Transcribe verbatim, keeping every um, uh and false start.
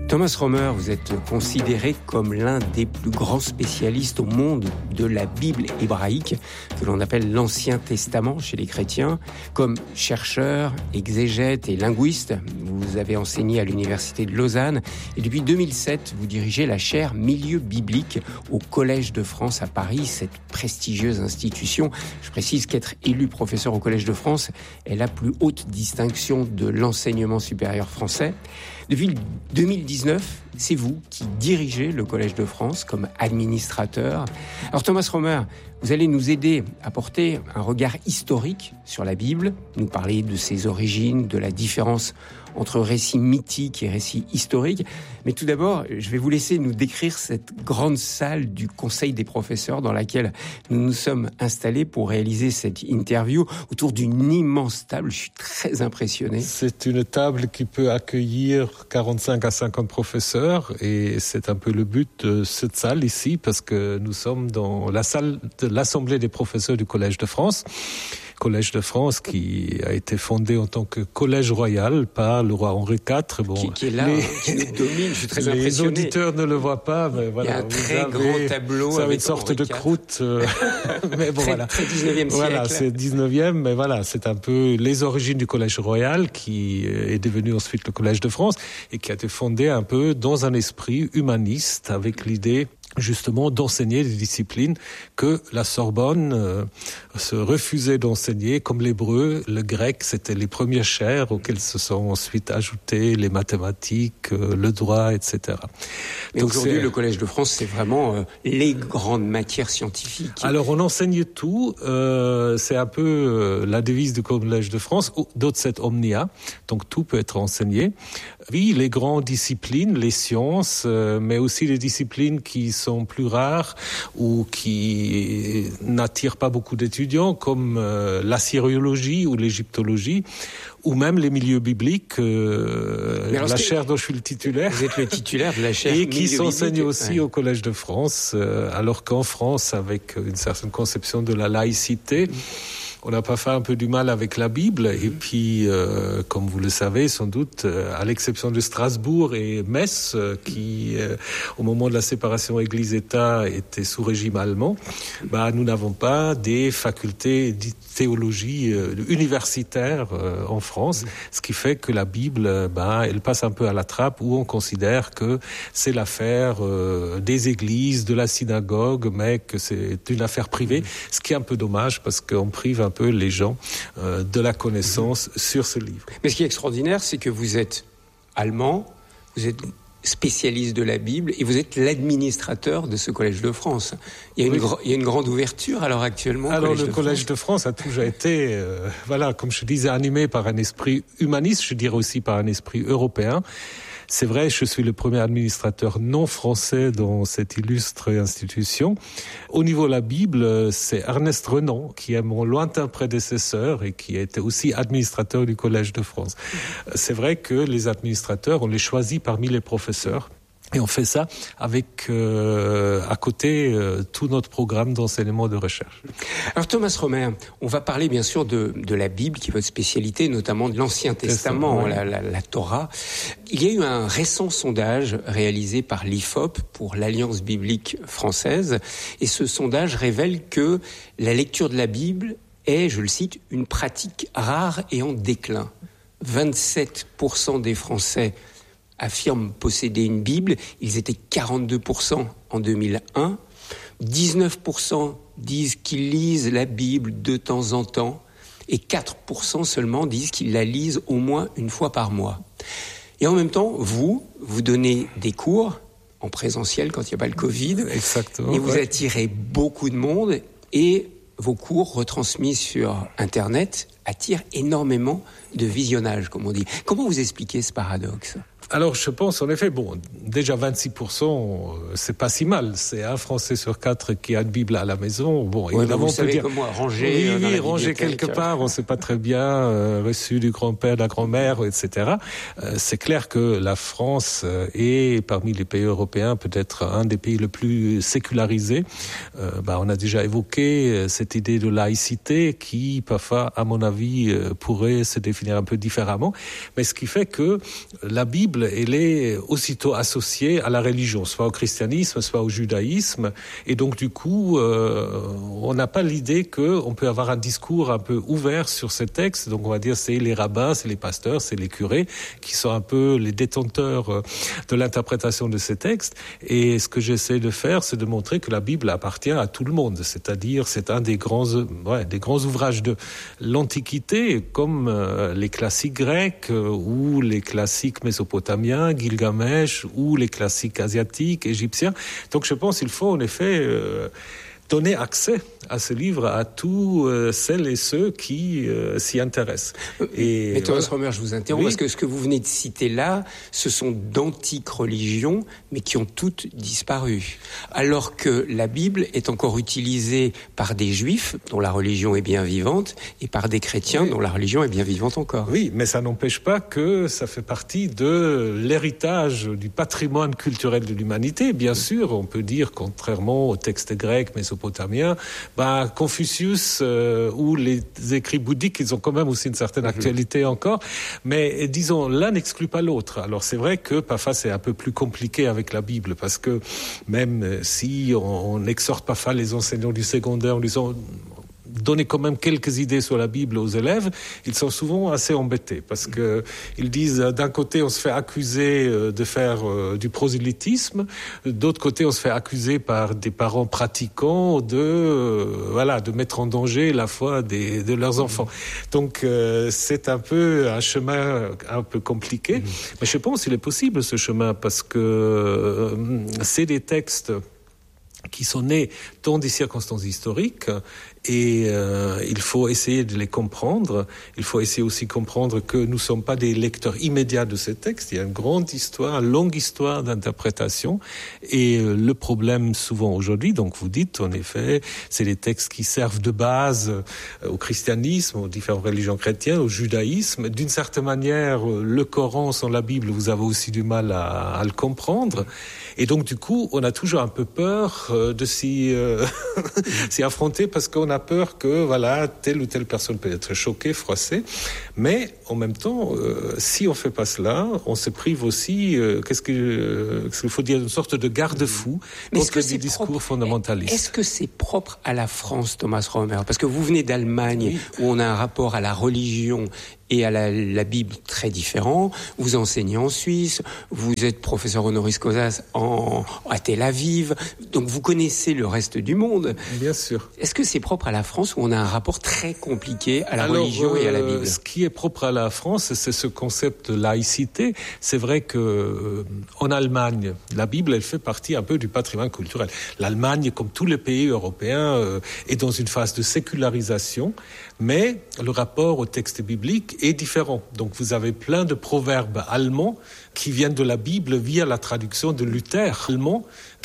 Thomas Romer, vous êtes considéré comme l'un des plus grands spécialistes au monde de la Bible hébraïque, que l'on appelle l'Ancien Testament chez les chrétiens. Comme chercheur, exégète et linguiste, vous avez enseigné à l'Université de Lausanne et depuis deux mille sept, vous dirigez la chaire Milieu biblique au Collège de France à Paris, cette prestigieuse institution. Je précise qu'être élu professeur au Collège de France est la plus haute distinction de l'enseignement supérieur français. Depuis deux mille dix-neuf, c'est vous qui dirigez le Collège de France comme administrateur. Alors Thomas Romer, vous allez nous aider à porter un regard historique sur la Bible, nous parler de ses origines, de la différence entre récits mythiques et récits historiques. Mais tout d'abord, je vais vous laisser nous décrire cette grande salle du Conseil des professeurs dans laquelle nous nous sommes installés pour réaliser cette interview autour d'une immense table. Je suis très impressionné. C'est une table qui peut accueillir quarante-cinq à cinquante professeurs et c'est un peu le but de cette salle ici parce que nous sommes dans la salle de l'Assemblée des professeurs du Collège de France. Collège de France qui a été fondé en tant que collège royal par le roi Henri quatre. Bon, qui, qui est là, les, hein, qui nous domine, je suis très les impressionné. Les auditeurs ne le voient pas, mais voilà. Il y a un très avez, grand tableau avec avec une sorte Henri de quatre. Croûte. Euh, mais bon, très, voilà. Très dix-neuvième siècle. Voilà, c'est dix-neuvième, mais voilà, c'est un peu les origines du collège royal qui est devenu ensuite le Collège de France et qui a été fondé un peu dans un esprit humaniste avec l'idée justement d'enseigner des disciplines que la Sorbonne euh, se refusait d'enseigner, comme l'hébreu, le grec, c'était les premières chaires auxquelles se sont ensuite ajoutées les mathématiques, euh, le droit, et cetera. Mais donc aujourd'hui, le Collège de France, c'est vraiment euh, les grandes matières scientifiques. Alors, on enseigne tout. Euh, c'est un peu euh, la devise du Collège de France, docet omnia, donc tout peut être enseigné. Oui, les grandes disciplines, les sciences, euh, mais aussi les disciplines qui sont plus rares ou qui n'attirent pas beaucoup d'étudiants, comme euh, l'assyriologie ou l'égyptologie, ou même les milieux bibliques, euh, la chaire dont je suis le titulaire. Vous êtes le titulaire de la chaire et qui s'enseigne aussi ouais. au Collège de France, euh, alors qu'en France, avec une certaine conception de la laïcité, mmh. on n'a pas fait un peu du mal avec la Bible. Mmh. Et puis, euh, comme vous le savez, sans doute, euh, à l'exception de Strasbourg et Metz, euh, qui, euh, au moment de la séparation Église-État, étaient sous régime allemand, bah, nous n'avons pas des facultés de théologie euh, universitaires euh, en France, mmh. ce qui fait que la Bible, bah, elle passe un peu à la trappe, où on considère que c'est l'affaire euh, des églises, de la synagogue, mais que c'est une affaire privée, mmh. ce qui est un peu dommage, parce qu'on prive un peu les gens euh, de la connaissance mmh. sur ce livre. Mais ce qui est extraordinaire, c'est que vous êtes allemand, vous êtes spécialiste de la Bible et vous êtes l'administrateur de ce Collège de France. Il y a, oui. une, gr- il y a une grande ouverture alors actuellement. Alors Collège le de Collège France. de France a toujours été, euh, voilà, comme je disais, animé par un esprit humaniste, je dirais aussi par un esprit européen. C'est vrai, je suis le premier administrateur non français dans cette illustre institution. Au niveau de la Bible, c'est Ernest Renan, qui est mon lointain prédécesseur et qui a été aussi administrateur du Collège de France. C'est vrai que les administrateurs, on les choisit parmi les professeurs. Et on fait ça avec, euh, à côté, euh, tout notre programme d'enseignement de recherche. Alors Thomas Romer, on va parler bien sûr de, de la Bible, qui est votre spécialité, notamment de l'Ancien Testament, ouais. la, la, la Torah. Il y a eu un récent sondage réalisé par l'I F O P pour l'Alliance biblique française. Et ce sondage révèle que la lecture de la Bible est, je le cite, une pratique rare et en déclin. vingt-sept pour cent des Français affirment posséder une Bible. Ils étaient quarante-deux pour cent en deux mille un. dix-neuf pour cent disent qu'ils lisent la Bible de temps en temps. Et quatre pour cent seulement disent qu'ils la lisent au moins une fois par mois. Et en même temps, vous, vous donnez des cours en présentiel quand il n'y a pas le Covid. Exactement. Et vous ouais. attirez beaucoup de monde. Et vos cours retransmis sur Internet attirent énormément de visionnage, comme on dit. Comment vous expliquez ce paradoxe ? Alors, je pense, en effet, bon, déjà vingt-six pour cent, c'est pas si mal. C'est un Français sur quatre qui a une Bible à la maison. Bon, ouais, évidemment, vous on peut savez dire... comme moi, ranger oui, euh, dans oui, la ranger quelque part, on sait pas très bien, euh, reçu du grand-père, de la grand-mère, et cetera. Euh, c'est clair que la France euh, est, parmi les pays européens, peut-être un des pays le plus sécularisés. Euh, bah, on a déjà évoqué euh, cette idée de laïcité qui, parfois, à mon avis, euh, pourrait se définir un peu différemment. Mais ce qui fait que la Bible Bible, elle est aussitôt associée à la religion, soit au christianisme, soit au judaïsme. Et donc, du coup, euh, on n'a pas l'idée qu'on peut avoir un discours un peu ouvert sur ces textes. Donc, on va dire c'est les rabbins, c'est les pasteurs, c'est les curés qui sont un peu les détenteurs de l'interprétation de ces textes. Et ce que j'essaie de faire, c'est de montrer que la Bible appartient à tout le monde. C'est-à-dire, c'est un des grands, ouais, des grands ouvrages de l'Antiquité, comme euh, les classiques grecs euh, ou les classiques mésopotamiens, Gilgamesh, ou les classiques asiatiques, égyptiens. Donc je pense qu'il faut en effet euh, donner accès à ce livre à tous euh, celles et ceux qui euh, s'y intéressent. Et mais Thomas voilà. Romer, je vous interromps, oui. Parce que ce que vous venez de citer là, ce sont d'antiques religions, mais qui ont toutes disparu. Alors que la Bible est encore utilisée par des juifs, dont la religion est bien vivante, et par des chrétiens, oui. dont la religion est bien vivante encore. Oui, mais ça n'empêche pas que ça fait partie de l'héritage du patrimoine culturel de l'humanité. Bien sûr, on peut dire, contrairement aux textes grecs, mésopotamiens, bah, Confucius euh, ou les écrits bouddhiques, ils ont quand même aussi une certaine actualité encore. Mais disons, l'un n'exclut pas l'autre. Alors c'est vrai que parfois c'est un peu plus compliqué avec la Bible, parce que même si on, on exhorte parfois les enseignants du secondaire en disant donner quand même quelques idées sur la Bible aux élèves, ils sont souvent assez embêtés parce que ils disent d'un côté on se fait accuser de faire euh, du prosélytisme, d'autre côté on se fait accuser par des parents pratiquants de euh, voilà de mettre en danger la foi des, de leurs enfants. Donc euh, c'est un peu un chemin un peu compliqué, mmh. mais je pense qu'il est possible ce chemin parce que euh, c'est des textes qui sont nés dans des circonstances historiques et euh, il faut essayer de les comprendre. Il faut essayer aussi de comprendre que nous ne sommes pas des lecteurs immédiats de ces textes. Il y a une grande histoire, une longue histoire d'interprétation et euh, le problème souvent aujourd'hui, donc vous dites en effet, c'est les textes qui servent de base euh, au christianisme, aux différentes religions chrétiennes, au judaïsme. D'une certaine manière, euh, le Coran sans la Bible, vous avez aussi du mal à, à le comprendre. Et donc du coup, on a toujours un peu peur euh, de s'y, euh, s'y affronter parce qu'on a peur que voilà telle ou telle personne peut être choquée, froissée, mais en même temps, euh, si on fait pas cela, on se prive aussi. Euh, qu'est-ce que euh, qu'est-ce qu'il faut dire, une sorte de garde-fou contre des discours propre, fondamentalistes. Est-ce que c'est propre à la France, Thomas Romer? Parce que vous venez d'Allemagne, oui. où on a un rapport à la religion et à la, la Bible très différent. Vous enseignez en Suisse, vous êtes professeur honoris causa en, à Tel Aviv, donc vous connaissez le reste du monde. Bien sûr. Est-ce que c'est propre à la France où on a un rapport très compliqué à la Alors, religion euh, et à la Bible? Ce qui est propre à la France, c'est ce concept de laïcité. C'est vrai que euh, en Allemagne, la Bible, elle fait partie un peu du patrimoine culturel. L'Allemagne, comme tous les pays européens, euh, est dans une phase de sécularisation, mais le rapport au texte biblique est différent. Donc vous avez plein de proverbes allemands qui viennent de la Bible via la traduction de Luther allemand,